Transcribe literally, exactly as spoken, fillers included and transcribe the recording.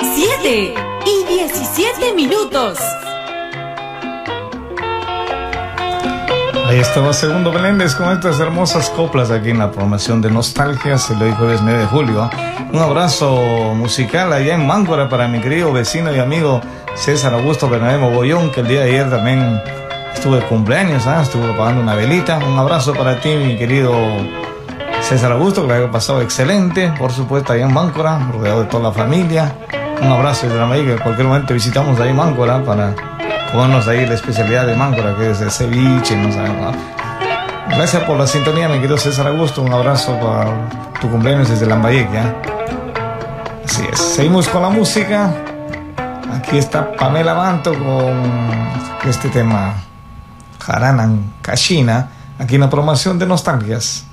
siete y diecisiete minutos. Ahí estaba Segundo Meléndez con estas hermosas coplas aquí en la programación de Nostalgias el hoy jueves nueve de julio. Un abrazo musical allá en Máncora para mi querido vecino y amigo César Augusto Bernabé Mogollón, que el día de ayer también estuvo de cumpleaños, ¿eh? Estuvo apagando una velita. Un abrazo para ti, mi querido César Augusto, que lo haya pasado excelente, por supuesto, allá en Máncora, rodeado de toda la familia. Un abrazo desde la María, que en cualquier momento visitamos ahí Máncora para comernos ahí la especialidad de Máncora, que es el ceviche, no sabemos. Gracias por la sintonía, mi querido César Augusto. Un abrazo para tu cumpleaños desde Lambayeque, ¿eh? Así es. Seguimos con la música. Aquí está Pamela Manto con este tema Haranan Kashina, aquí en la programación de Nostalgias.